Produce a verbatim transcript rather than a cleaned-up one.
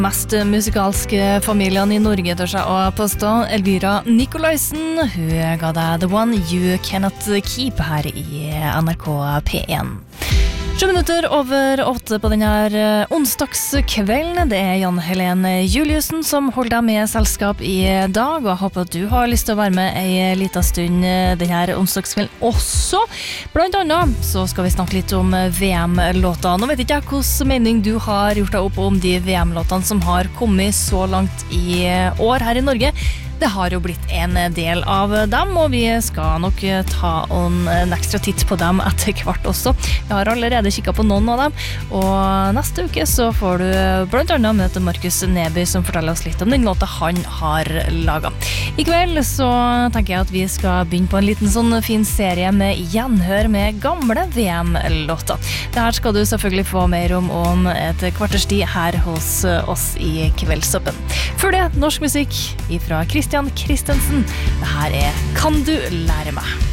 Mest musikalske familien i Norge tør seg å påstå. Elvira Nikolaisen, hun ga deg The One You Cannot Keep her i N R K P én. Sju minutter over åtte på denne onsdagskvelden. Det er Jan Helene Juliussen som holder deg med selskap i dag, og jeg håper at du har lyst til å være med en liten stund denne onsdagskvelden også. Blant annet så skal vi snakke litt om V M-låter. Nå vet ikke jeg hvordan mening du har gjort deg opp om de V M-låtene som har kommet så langt i år her i Norge. Det har jo blitt en del av dem, og vi skal nok ta en ekstra titt på dem etter hvert også. Jeg har allerede kikket på noen av dem, og neste uke så får du blant annet møte Markus Neby som forteller oss litt om den låta han har laget. I kveld så tenker jeg at vi skal begynne på en liten sånn fin serie med gjenhør med gamle V M-låter. Det her skal du selvfølgelig få mer om om et kvarters tid her hos oss i Kveldstoppen. Før det, norsk musikk ifra Christian Christensen. Det her er Kan du lære meg?